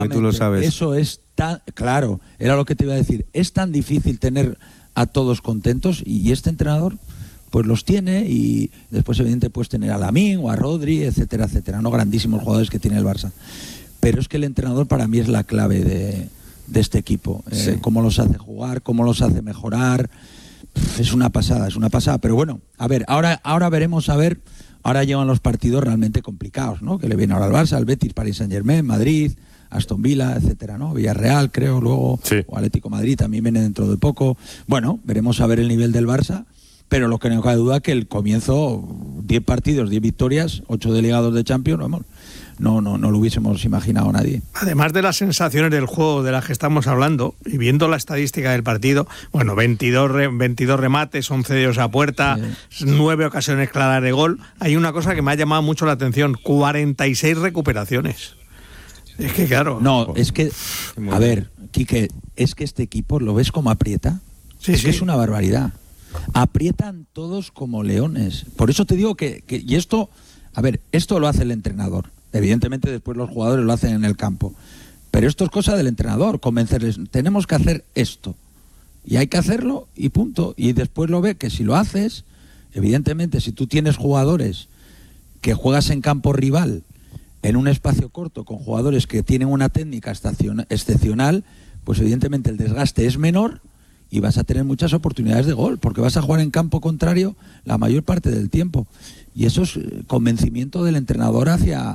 Tú lo sabes. Eso es tan claro, era lo que te iba a decir. Es tan difícil tener a todos contentos y este entrenador pues los tiene, y después evidentemente puedes tener a Lamine o a Rodri, etcétera, etcétera, no grandísimos jugadores que tiene el Barça. Pero es que el entrenador para mí es la clave de este equipo. Sí. Cómo los hace jugar, cómo los hace mejorar. Es una pasada. Pero bueno, a ver, ahora veremos, ahora llegan los partidos realmente complicados, ¿no? Que le viene ahora al Barça, al Betis, Paris Saint-Germain, Madrid, Aston Villa, etcétera, ¿no? Villarreal, creo, luego, sí. O Atlético Madrid también viene dentro de poco. Bueno, veremos a ver el nivel del Barça, pero lo que no cabe duda que el comienzo, 10 partidos, 10 victorias, 8 delegados de Champions, vamos, no lo hubiésemos imaginado nadie. Además de las sensaciones del juego de las que estamos hablando, y viendo la estadística del partido, bueno, 22 remates, 11 de ellos a puerta, 9 ocasiones claras de gol, hay una cosa que me ha llamado mucho la atención: 46 recuperaciones. Es que claro... No, es que, a ver, Quique, es que este equipo, ¿lo ves cómo aprieta? Sí, que es una barbaridad. Aprietan todos como leones. Por eso te digo que y esto, a ver, esto lo hace el entrenador. Evidentemente después los jugadores lo hacen en el campo. Pero esto es cosa del entrenador, convencerles, tenemos que hacer esto. Y hay que hacerlo y punto. Y después lo ve que si lo haces, evidentemente si tú tienes jugadores que juegas en campo rival, en un espacio corto, con jugadores que tienen una técnica excepcional, pues evidentemente el desgaste es menor y vas a tener muchas oportunidades de gol, porque vas a jugar en campo contrario la mayor parte del tiempo. Y eso es convencimiento del entrenador hacia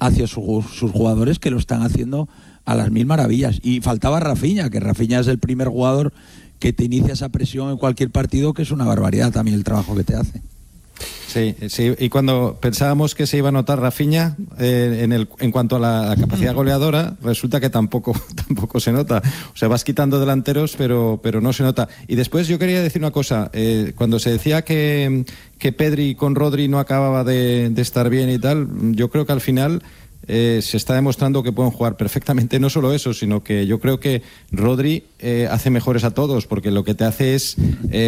sus jugadores, que lo están haciendo a las mil maravillas. Y faltaba Rafinha, que Rafinha es el primer jugador que te inicia esa presión en cualquier partido, que es una barbaridad también el trabajo que te hace. Sí, y cuando pensábamos que se iba a notar Rafinha en cuanto a la capacidad goleadora, resulta que tampoco se nota. O sea, vas quitando delanteros, pero no se nota. Y después yo quería decir una cosa. Cuando se decía que Pedri con Rodri no acababa de estar bien y tal, yo creo que al final se está demostrando que pueden jugar perfectamente. No solo eso, sino que yo creo que Rodri hace mejores a todos, porque lo que te hace es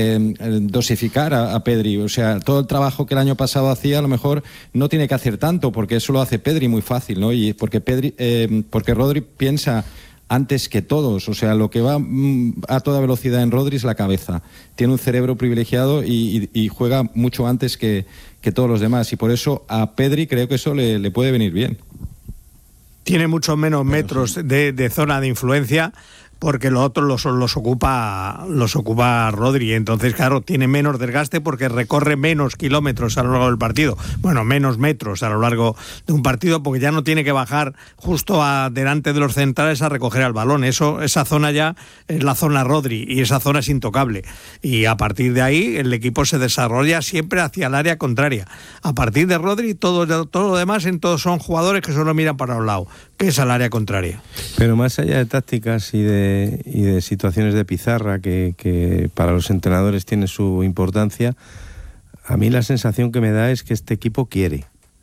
dosificar a Pedri. O sea, todo el trabajo que el año pasado hacía, a lo mejor no tiene que hacer tanto, porque eso lo hace Pedri muy fácil, ¿no? Y porque Rodri piensa antes que todos. O sea, lo que va a toda velocidad en Rodri es la cabeza. Tiene un cerebro privilegiado y juega mucho antes que todos los demás, y por eso a Pedri creo que eso le puede venir bien. Tiene muchos menos metros de zona de influencia, porque los otros los ocupa Rodri. Entonces, claro, tiene menos desgaste porque recorre menos kilómetros a lo largo del partido. Bueno, menos metros a lo largo de un partido, porque ya no tiene que bajar justo delante de los centrales a recoger el balón. Esa zona ya es la zona Rodri, y esa zona es intocable. Y a partir de ahí el equipo se desarrolla siempre hacia el área contraria. A partir de Rodri, todo lo demás todos son jugadores que solo miran para un lado, que es al área contraria. Pero más allá de tácticas y de situaciones de pizarra que para los entrenadores tiene su importancia, a mí la sensación que me da es que este equipo quiere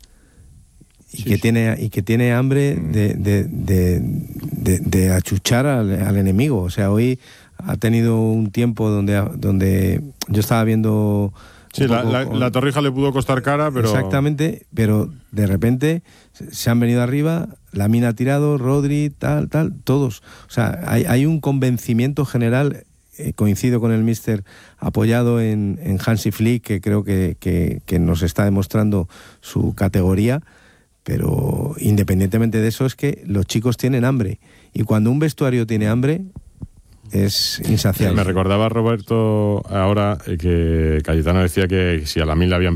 y que tiene hambre de achuchar al enemigo. O sea, hoy ha tenido un tiempo donde yo estaba viendo... Sí, la Torrija le pudo costar cara, pero... Exactamente, pero de repente se han venido arriba, Lamine ha tirado, Rodri, tal, todos. O sea, hay un convencimiento general, coincido con el míster, apoyado en Hansi Flick, que creo que nos está demostrando su categoría, pero independientemente de eso es que los chicos tienen hambre. Y cuando un vestuario tiene hambre... es insaciable. Me recordaba Roberto ahora que Cayetano decía que si a Lamine le habían